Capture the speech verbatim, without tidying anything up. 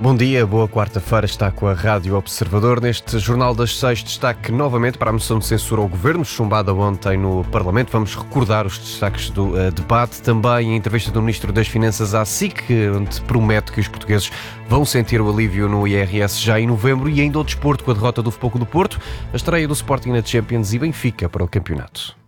Bom dia, boa quarta-feira, está com a Rádio Observador. Neste Jornal das Seis, destaque novamente para a moção de censura ao Governo, chumbada ontem no Parlamento. Vamos recordar os destaques do uh, debate. Também a entrevista do Ministro das Finanças à S I C, onde promete que os portugueses vão sentir o alívio no I R S já em novembro. E ainda o desporto com a derrota do Futebol Clube do Porto, a estreia do Sporting na Champions e Benfica para o campeonato.